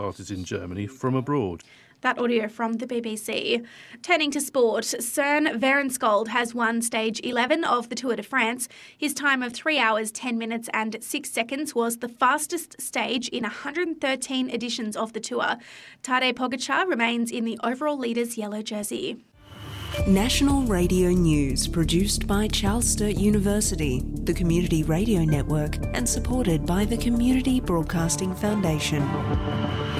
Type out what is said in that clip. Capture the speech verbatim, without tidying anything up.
parties in Germany from abroad. That audio from the B B C. Turning to sport, Søren Verenskjold has won stage eleven of the Tour de France. His time of three hours, ten minutes and six seconds was the fastest stage in one hundred thirteen editions of the Tour. Tadej Pogačar remains in the overall leader's yellow jersey. National Radio News, produced by Charles Sturt University, the Community Radio Network, and supported by the Community Broadcasting Foundation.